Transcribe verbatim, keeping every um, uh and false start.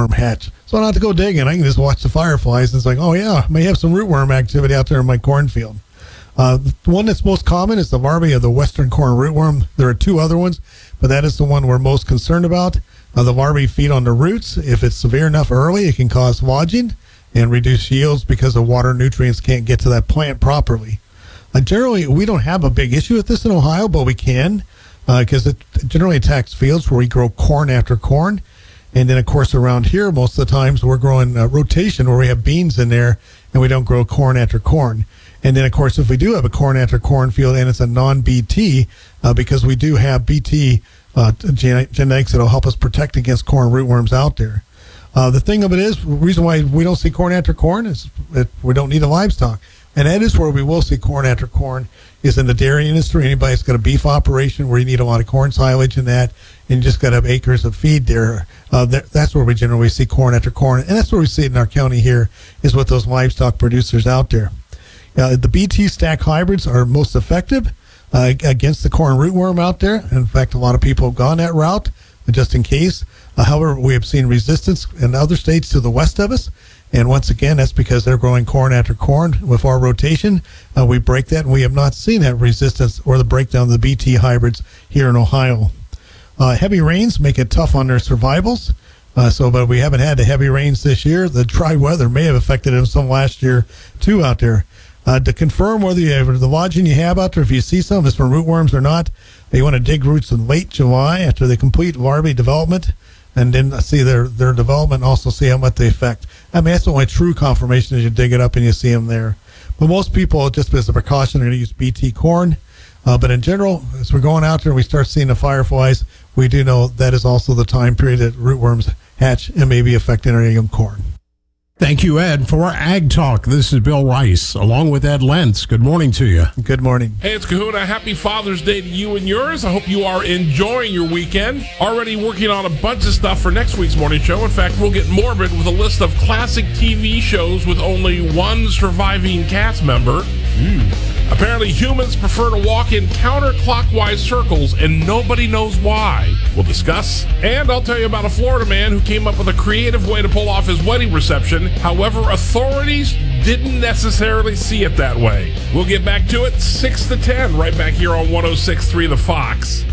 rootworm hatch. So I don't have to go digging. I can just watch the fireflies. And it's like, oh, yeah, I may have some rootworm activity out there in my cornfield. Uh, the one that's most common is the larvae of the western corn rootworm. There are two other ones, but that is the one we're most concerned about. Uh, the larvae feed on the roots. If it's severe enough early, it can cause lodging and reduce yields because the water nutrients can't get to that plant properly. Uh, generally, we don't have a big issue with this in Ohio, but we can because uh, it generally attacks fields where we grow corn after corn. And then, of course, around here, most of the times we're growing uh, rotation where we have beans in there and we don't grow corn after corn. And then, of course, if we do have a corn after corn field and it's a non-B T, uh, because we do have B T uh, gen- genetics that will help us protect against corn rootworms out there. Uh, the thing of it is, the reason why we don't see corn after corn is that we don't need the livestock. And that is where we will see corn after corn is in the dairy industry. Anybody that's got a beef operation where you need a lot of corn silage in that, and you just got to have acres of feed there, uh, that, that's where we generally see corn after corn. And that's where we see it in our county here is with those livestock producers out there. Uh, the B T stack hybrids are most effective uh, against the corn rootworm out there. In fact, a lot of people have gone that route just in case. Uh, however, we have seen resistance in other states to the west of us. And once again, that's because they're growing corn after corn. With our rotation, uh, we break that, and we have not seen that resistance or the breakdown of the B T hybrids here in Ohio. Uh, heavy rains make it tough on their survivals. Uh, so, but we haven't had the heavy rains this year. The dry weather may have affected them some last year, too, out there. Uh, to confirm whether you have the lodging you have out there, if you see some, if it's from rootworms or not, you want to dig roots in late July after they complete larvae development, and then see their, their development and also see how much they affect. I mean, that's the only true confirmation is you dig it up and you see them there. But most people, just as a precaution, are going to use B T corn. Uh, but in general, as we're going out there and we start seeing the fireflies, we do know that is also the time period that rootworms hatch and may be affecting our young corn. Thank you, Ed. For Ag Talk, this is Bill Rice, along with Ed Lentz. Good morning to you. Good morning. Hey, it's Kahuna. Happy Father's Day to you and yours. I hope you are enjoying your weekend. Already working on a bunch of stuff for next week's morning show. In fact, we'll get morbid with a list of classic T V shows with only one surviving cast member. Mm. Apparently, humans prefer to walk in counterclockwise circles, and nobody knows why. We'll discuss. And I'll tell you about a Florida man who came up with a creative way to pull off his wedding reception. However, authorities didn't necessarily see it that way. We'll get back to it six to ten right back here on one oh six point three The Fox.